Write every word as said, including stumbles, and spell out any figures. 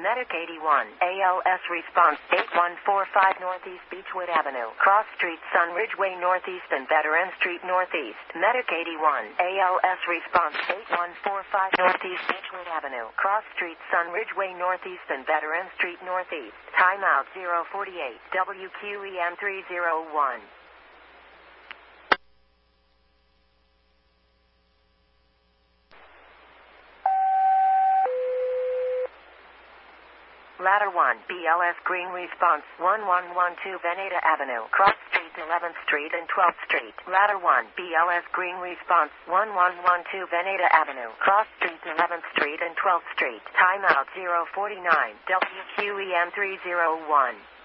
Medic eighty-one, A L S response eight one four five Northeast Beechwood Avenue, Cross Street, Sun Ridgeway Northeast and Veteran Street Northeast. Medic eighty-one, A L S response eight one four five Northeast Beechwood Avenue, Cross Street, Sun Ridgeway Northeast and Veteran Street Northeast. Timeout zero forty-eight, W Q E M three oh one. Ladder one, B L S Green response one one one two Veneta Avenue, Cross Street, eleventh Street and twelfth Street. Ladder one, B L S Green response one one one two Veneta Avenue, Cross Street, eleventh Street and twelfth Street. Timeout zero forty-nine, W Q E M three oh one.